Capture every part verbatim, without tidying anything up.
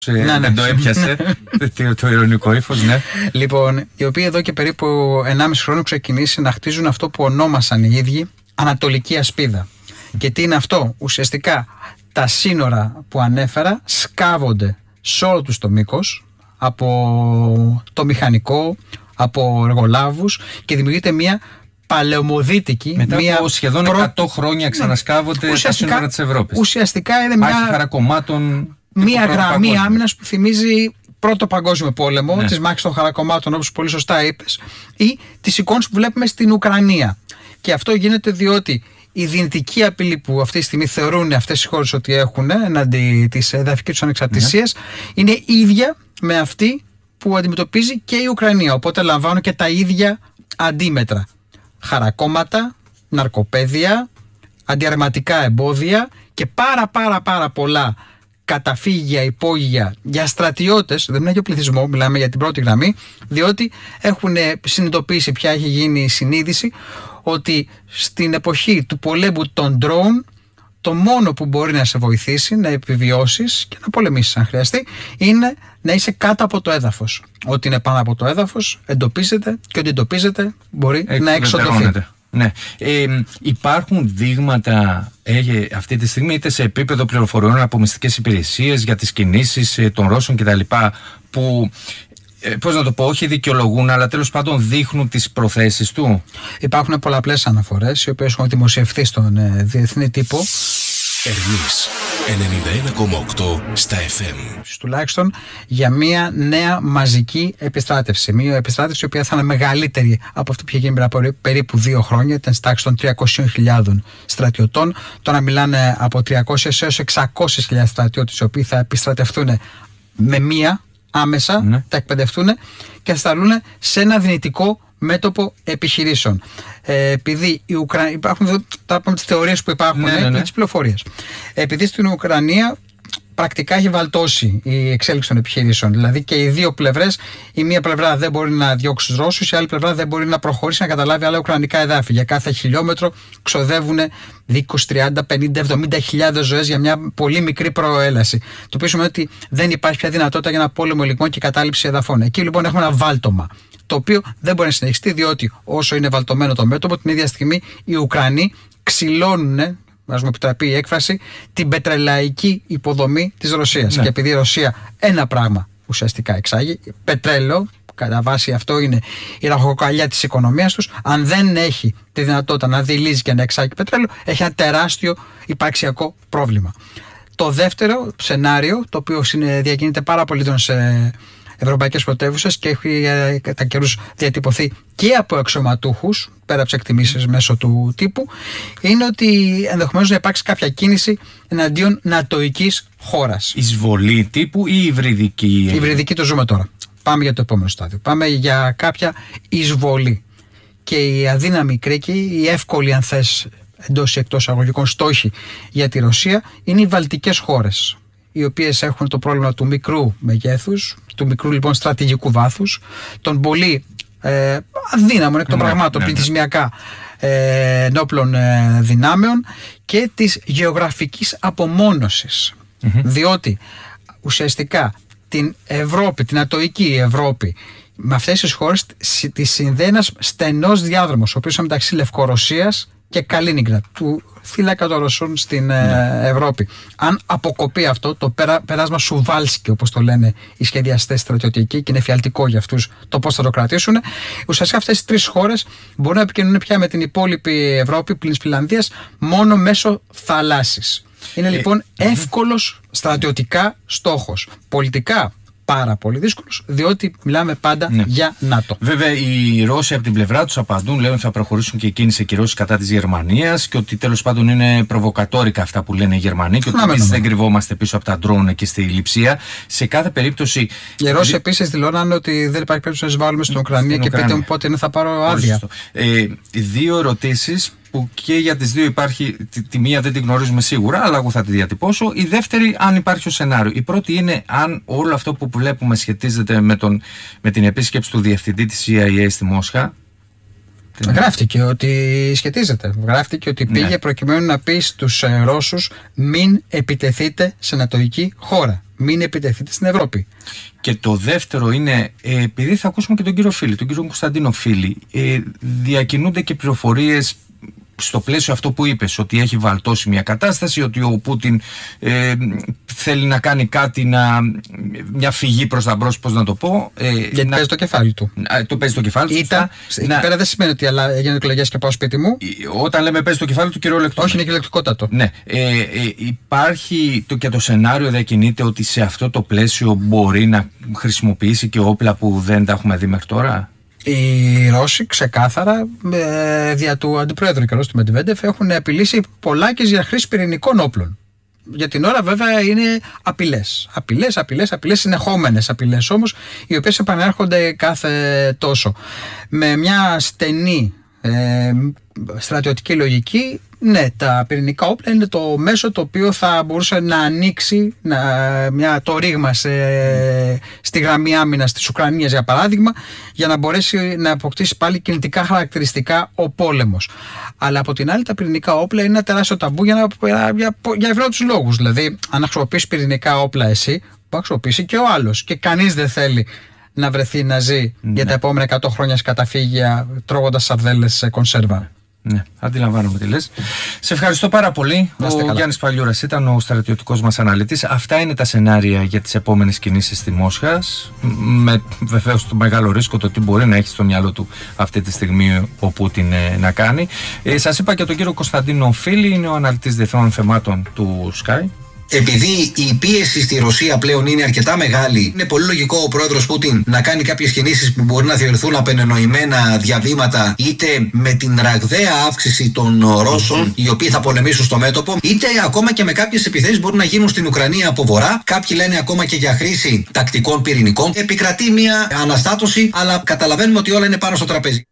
Ε, ναι, δεν ναι. το έπιασε. το, το ειρωνικό ύφος, ναι. Λοιπόν, οι οποίοι εδώ και περίπου ενάμιση χρόνο ξεκινήσει να χτίζουν αυτό που ονόμασαν οι ίδιοι Ανατολική Ασπίδα. Και τι είναι αυτό? Ουσιαστικά τα σύνορα που ανέφερα σκάβονται σε όλο τους το μήκος από το μηχανικό, από εργολάβους και δημιουργείται μια παλαιομοδίτικη. Μετά μια από σχεδόν προ... εκατό χρόνια ξανασκάβονται ναι, τα σύνορα της Ευρώπης. Ουσιαστικά είναι Μάχη μια χαρακομμάτων. Μια γραμμή άμυνας που θυμίζει Πρώτο Παγκόσμιο Πόλεμο, ναι. Τις μάχες των χαρακομμάτων, όπως πολύ σωστά είπες, ή τις εικόνες που βλέπουμε στην Ουκρανία. Και αυτό γίνεται διότι η δυνητική απειλή που αυτή τη στιγμή θεωρούν αυτές οι χώρες ότι έχουν εναντί της εδαφικής τους ανεξαρτησίας, ναι. Είναι ίδια με αυτή που αντιμετωπίζει και η Ουκρανία. Οπότε λαμβάνουν και τα ίδια αντίμετρα. Χαρακόμματα, ναρκοπαίδια, αντιαρματικά εμπόδια και πάρα πάρα πάρα πολλά καταφύγια, υπόγεια για στρατιώτες, δεν είναι για πληθυσμό, μιλάμε για την πρώτη γραμμή, διότι έχουν συνειδητοποιήσει, πια έχει γίνει η συνείδηση, ότι στην εποχή του πολέμου των ντρόουν το μόνο που μπορεί να σε βοηθήσει να επιβιώσεις και να πολεμήσεις αν χρειαστεί είναι να είσαι κάτω από το έδαφος. Ό,τι είναι πάνω από το έδαφος εντοπίζεται και ό,τι εντοπίζεται μπορεί Εκ, να εξοντωθεί. Ναι. Ε, υπάρχουν δείγματα ε, αυτή τη στιγμή είτε σε επίπεδο πληροφοριών από μυστικές υπηρεσίες για τις κινήσεις ε, των Ρώσων κτλ. Που ε, πώς να το πω, όχι δικαιολογούν, αλλά τέλος πάντων δείχνουν τις προθέσεις του. Υπάρχουν πολλαπλές αναφορές οι οποίες έχουν δημοσιευθεί στον ε, διεθνή τύπο. Ερμής ενενήντα ένα κόμμα οκτώ στα εφ εμ. Τουλάχιστον για μια νέα μαζική επιστράτευση. Μια επιστράτευση η οποία θα είναι μεγαλύτερη από αυτή που είχε γίνει πριν από περίπου δύο χρόνια. Ήταν στη τάξη των τριακόσιες χιλιάδες στρατιωτών. Τώρα μιλάνε από τριακόσιες έως εξακόσιες χιλιάδες στρατιώτες οι οποίοι θα επιστρατευτούν με μία άμεσα, ναι. Θα εκπαιδευτούν και θα σταλούν σε ένα δυνητικό μέτωπο επιχειρήσεων. Ε, επειδή η Ουκρανία, υπάρχουν τα τις θεωρίες που υπάρχουν, ναι, ναι, ναι. Και τις πληροφορίες. Επειδή στην Ουκρανία πρακτικά έχει βαλτώσει η εξέλιξη των επιχειρήσεων. Δηλαδή και οι δύο πλευρές, η μία πλευρά δεν μπορεί να διώξει τους Ρώσους, η άλλη πλευρά δεν μπορεί να προχωρήσει να καταλάβει άλλα ουκρανικά εδάφη. Για κάθε χιλιόμετρο ξοδεύουν είκοσι, τριάντα, πενήντα, εβδομήντα χιλιάδες ζωές για μια πολύ μικρή προέλαση. Το οποίο σημαίνει ότι δεν υπάρχει πια δυνατότητα για ένα πόλεμο υλικών και κατάληψη εδαφών. Εκεί λοιπόν έχουμε ένα βάλτομα. Το οποίο δεν μπορεί να συνεχιστεί, διότι όσο είναι βαλτωμένο το μέτωπο, την ίδια στιγμή οι Ουκρανοί ξυλώνουν, ας μου επιτραπεί η έκφραση, την πετρελαϊκή υποδομή της Ρωσίας. Ναι. Και επειδή η Ρωσία ένα πράγμα ουσιαστικά εξάγει, πετρέλαιο, κατά βάση αυτό είναι η ραχοκοκαλιά της οικονομίας τους, αν δεν έχει τη δυνατότητα να δειλίζει και να εξάγει πετρέλαιο, έχει ένα τεράστιο υπαρξιακό πρόβλημα. Το δεύτερο σενάριο, το οποίο διακινείται πάρα πολύ σε ευρωπαϊκές πρωτεύουσες και έχει κατά καιρούς διατυπωθεί και από αξιωματούχους, πέρα από τις εκτιμήσεις μέσω του τύπου, είναι ότι ενδεχομένως να υπάρξει κάποια κίνηση εναντίον νατοικής χώρας. Εισβολή τύπου ή υβριδική? Η υβριδική το ζούμε τώρα. Πάμε για το επόμενο στάδιο. Πάμε για κάποια εισβολή. Και η αδύναμη κρίκη, η εύκολη αν θες εντός ή εκτός αγωγικών στόχοι για τη Ρωσία είναι οι βαλτικές χώρες, οι οποίες έχουν το πρόβλημα του μικρού μεγέθους, του μικρού λοιπόν στρατηγικού βάθους, των πολύ ε, αδύναμων εκ των ναι, πραγμάτων ναι, ναι. πληθυσμιακά ε, ενόπλων ε, δυνάμεων και της γεωγραφικής απομόνωσης. Mm-hmm. Διότι ουσιαστικά την Ευρώπη, την Ατοική Ευρώπη, με αυτές τις χώρες τη συνδέει ένας στενός διάδρομος, ο οποίος είναι μεταξύ Λευκορωσίας και Καλίνιγκραντ, του θύλακα των Ρωσών στην ναι. ε, Ευρώπη. Αν αποκοπεί αυτό, το πέρα, περάσμα Σουβάλσκι, όπως το λένε οι σχεδιαστές στρατιωτικοί, και είναι φιαλτικό για αυτούς το πώς θα το κρατήσουν, ουσιαστικά αυτές οι τρεις χώρες μπορούν να επικοινωνούν πια με την υπόλοιπη Ευρώπη πλην της Φινλανδίας μόνο μέσω θαλάσσης. Είναι ε, λοιπόν ε, εύκολος στρατιωτικά στόχος. Πολιτικά πάρα πολύ δύσκολος, διότι μιλάμε πάντα ναι. για ΝΑΤΟ. Βέβαια, οι Ρώσοι από την πλευρά τους απαντούν, λένε ότι θα προχωρήσουν και εκείνοι σε κυρώσεις κατά της Γερμανίας και ότι τέλος πάντων είναι προβοκατόρικα αυτά που λένε οι Γερμανοί και ότι εμείς δεν κρυβόμαστε πίσω από τα ντρόουν εκεί στη Λειψία. Σε κάθε περίπτωση. Οι Ρώσοι επίσης δηλώναν ότι δεν υπάρχει περίπτωση να εισβάλλουμε στην Ουκρανία και πείτε μου πότε θα πάρω άδεια. Ε, δύο ερωτήσεις που και για τις δύο υπάρχει, τη, τη μία δεν την γνωρίζουμε σίγουρα, αλλά εγώ θα τη διατυπώσω. Η δεύτερη, αν υπάρχει ο σενάριο. Η πρώτη είναι αν όλο αυτό που βλέπουμε σχετίζεται με, τον, με την επίσκεψη του διευθυντή της σι άι έι στη Μόσχα. Γράφτηκε ότι σχετίζεται. Γράφτηκε ότι πήγε ναι. προκειμένου να πει στους Ρώσους μην επιτεθείτε σε νατοική χώρα. μην επιτεθείτε στην Ευρώπη. Και το δεύτερο είναι, ε, επειδή θα ακούσουμε και τον κύριο Φίλη, τον κύριο Κωνσταντίνο Φίλη, ε, διακινούνται και πληροφορίες στο πλαίσιο αυτό που είπες, ότι έχει βαλτώσει μια κατάσταση, ότι ο Πούτιν ε, θέλει να κάνει κάτι, να, μια φυγή προς τα μπρος, πώς να το πω. Ε, Γιατί να, παίζει το κεφάλι του. Να, το παίζει το κεφάλι του. Ήταν, εκεί να, πέρα δεν σημαίνει ότι αλλά έγιναν εκλογές και πάω σπίτι μου. Όταν λέμε παίζει το κεφάλι του, κυριολεκτικό. Όχι, είναι κυριολεκτικότατο. Ναι. Ε, ε, υπάρχει το, και το σενάριο διακινείται ότι σε αυτό το πλαίσιο μπορεί να χρησιμοποιήσει και όπλα που δεν τα έχουμε δει μέχρι τώρα. Οι Ρώσοι ξεκάθαρα ε, δια του αντιπρόεδρου καιρός του Μετβέντεφ έχουν απειλήσει πολλάκις για χρήση πυρηνικών όπλων. Για την ώρα βέβαια είναι απειλές. Απειλές, απειλές, απειλές, συνεχόμενες απειλές όμως, οι οποίες επανέρχονται κάθε τόσο. Με μια στενή ε, στρατιωτική λογική, ναι, τα πυρηνικά όπλα είναι το μέσο το οποίο θα μπορούσε να ανοίξει να, μια, το ρήγμα σε, στη γραμμή άμυνας της Ουκρανίας, για παράδειγμα, για να μπορέσει να αποκτήσει πάλι κινητικά χαρακτηριστικά ο πόλεμος. Αλλά από την άλλη, τα πυρηνικά όπλα είναι ένα τεράστιο ταμπού για, για, για, για ευρώτους λόγους. Δηλαδή, αν χρησιμοποιήσει πυρηνικά όπλα εσύ, μπορεί να χρησιμοποιήσει και ο άλλος. Και κανείς δεν θέλει να βρεθεί να ζει ναι. για τα επόμενα εκατό χρόνια σε καταφύγια τρώγοντας σαρδέλες σε κονσέρβα. Ναι, αντιλαμβάνομαι τι λες. Σε ευχαριστώ πάρα πολύ. Ο καλά. Γιάννης Παλιούρας ήταν ο στρατιωτικός μας αναλυτής. Αυτά είναι τα σενάρια για τις επόμενες κινήσεις στη Μόσχα. Με βεβαίως το μεγάλο ρίσκο το τι μπορεί να έχει στο μυαλό του αυτή τη στιγμή ο Πούτιν ε, να κάνει. Ε, σας είπα και τον κύριο Κωνσταντίνο Φίλη, είναι ο αναλυτής διεθνών θεμάτων του Sky. Επειδή η πίεση στη Ρωσία πλέον είναι αρκετά μεγάλη, είναι πολύ λογικό ο πρόεδρος Πούτιν να κάνει κάποιες κινήσεις που μπορεί να θεωρηθούν απενενοημένα διαβήματα, είτε με την ραγδαία αύξηση των Ρώσων, mm-hmm. οι οποίοι θα πολεμήσουν στο μέτωπο, είτε ακόμα και με κάποιες επιθέσεις που μπορούν να γίνουν στην Ουκρανία από βορρά. Κάποιοι λένε ακόμα και για χρήση τακτικών πυρηνικών. Επικρατεί μια αναστάτωση, αλλά καταλαβαίνουμε ότι όλα είναι πάνω στο τραπέζι.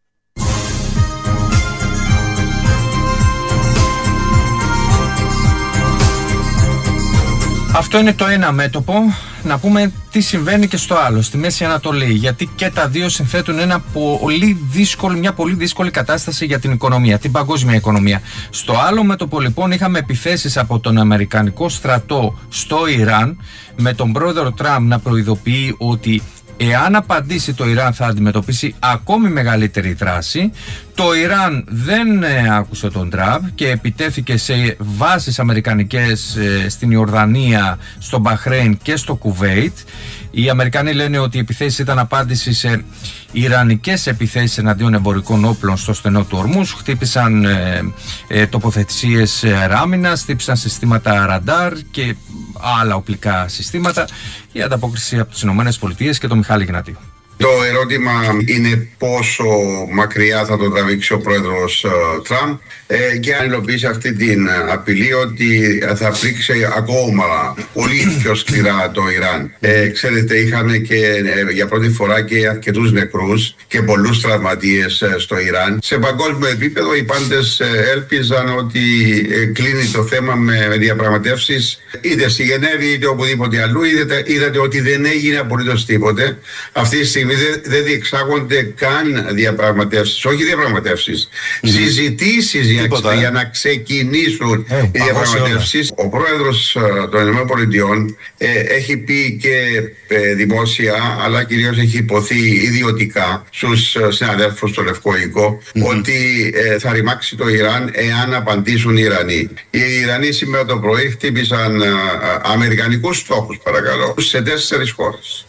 Αυτό είναι το ένα μέτωπο. Να πούμε τι συμβαίνει και στο άλλο, στη Μέση Ανατολή. Γιατί και τα δύο συνθέτουν ένα πολύ δύσκολο, μια πολύ δύσκολη κατάσταση για την οικονομία, την παγκόσμια οικονομία. Στο άλλο μέτωπο λοιπόν είχαμε επιθέσεις από τον Αμερικανικό στρατό στο Ιράν, με τον πρόεδρο Τραμπ να προειδοποιεί ότι εάν απαντήσει το Ιράν θα αντιμετωπίσει ακόμη μεγαλύτερη δράση. Το Ιράν δεν ε, άκουσε τον Τραμπ και επιτέθηκε σε βάσεις αμερικανικές ε, στην Ιορδανία, στο Μπαχρέιν και στο Κουβέιτ. Οι Αμερικανοί λένε ότι η επιθέση ήταν απάντηση σε ιρανικές επιθέσεις εναντίον εμπορικών όπλων στο στενό του Ορμούς. Χτύπησαν ε, ε, τοποθεσίες ε, ράμινας, χτύπησαν συστήματα ραντάρ και άλλα οπλικά συστήματα. Η ανταπόκριση από τις ΗΠΑ και τον Μιχάλη Γνατίου. Το ερώτημα είναι πόσο μακριά θα το τραβήξει ο πρόεδρος uh, Τραμπ ε, και αν υλοποιήσει αυτή την απειλή ότι θα πλήξει ακόμα πολύ πιο σκληρά το Ιράν. Ε, ξέρετε, είχαμε και ε, για πρώτη φορά και αρκετούς νεκρούς και πολλούς τραυματίες ε, στο Ιράν. Σε παγκόσμιο επίπεδο οι πάντες ε, έλπιζαν ότι ε, κλείνει το θέμα με, με διαπραγματεύσεις είτε στη Γενέβη είτε οπουδήποτε αλλού. Είδατε, είδατε ότι δεν έγινε απολύτως τίποτε. Αυτή τη στιγμή δεν δε διεξάγονται καν διαπραγματεύσεις, όχι διαπραγματεύσεις, mm-hmm. συζητήσεις για, για να ξεκινήσουν ε, οι διαπραγματεύσεις. Ο πρόεδρος των ΗΠΑ ε, έχει πει και ε, δημόσια, αλλά κυρίως έχει υποθεί ιδιωτικά στους συναδέλφους στο Λευκό Οίκο mm-hmm. ότι ε, θα ρημάξει το Ιράν εάν απαντήσουν οι Ιρανοί. Οι Ιρανοί σήμερα το πρωί χτύπησαν ε, αμερικανικούς στόχους, παρακαλώ, σε τέσσερις χώρες.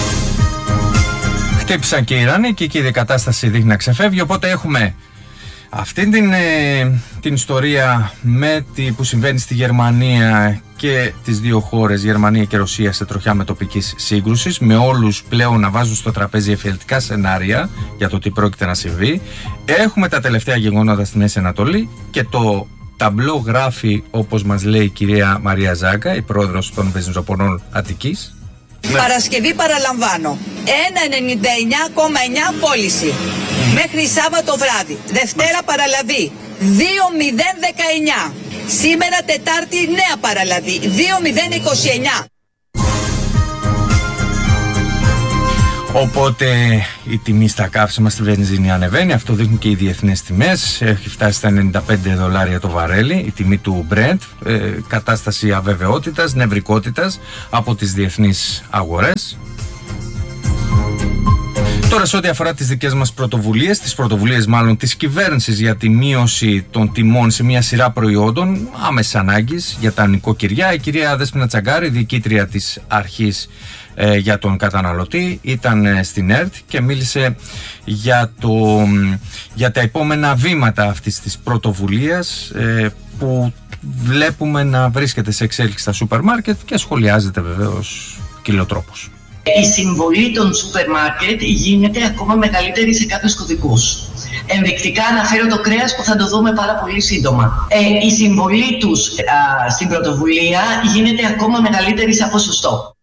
Χτύπησαν και οι Ιρανοί και εκεί η κατάσταση δείχνει να ξεφεύγει. Οπότε έχουμε αυτή την, ε, την ιστορία με τη, που συμβαίνει στη Γερμανία και τις δύο χώρες, Γερμανία και Ρωσία, σε τροχιά μετοπικής σύγκρουσης, με όλους πλέον να βάζουν στο τραπέζι εφιαλτικά σενάρια για το τι πρόκειται να συμβεί. Έχουμε τα τελευταία γεγονότα στη Μέση Ανατολή και το ταμπλό γράφει, όπως μας λέει η κυρία Μαρία Ζάγκα, η πρόεδρος των Βενζινοπολών Αττικής. Ναι. Παρασκευή παραλαμβάνω ένα ενενήντα εννιά κόμμα εννιά πώληση mm. μέχρι Σάββατο βράδυ. Δευτέρα παραλαβή δύο μηδέν δεκαεννιά. Σήμερα Τετάρτη νέα παραλαβή δύο μηδέν είκοσι εννιά. Οπότε η τιμή στα καύσιμα στη βενζίνη ανεβαίνει, αυτό δείχνουν και οι διεθνείς τιμές. Έχει φτάσει στα ενενήντα πέντε δολάρια το βαρέλι η τιμή του Brent, ε, κατάσταση αβεβαιότητας, νευρικότητας από τις διεθνείς αγορές. Τώρα, σε ό,τι αφορά τις δικές μας πρωτοβουλίες, τις πρωτοβουλίες μάλλον της κυβέρνησης για τη μείωση των τιμών σε μια σειρά προϊόντων άμεσης ανάγκης για τα νοικοκυριά, η κυρία Δέσποινα Τσαγκάρη, διοικήτρια της Αρχής ε, για τον καταναλωτή, ήταν ε, στην ΕΡΤ και μίλησε για, το, για τα επόμενα βήματα αυτής της πρωτοβουλίας ε, που βλέπουμε να βρίσκεται σε εξέλιξη στα σούπερ μάρκετ και σχολιάζεται βεβαίως κυλοτρόπως. Η συμβολή των σούπερ μάρκετ γίνεται ακόμα μεγαλύτερη σε κάποιους κωδικούς. Ενδεικτικά αναφέρω το κρέας που θα το δούμε πάρα πολύ σύντομα. Ε, η συμβολή τους α, στην πρωτοβουλία γίνεται ακόμα μεγαλύτερη σε ποσοστό.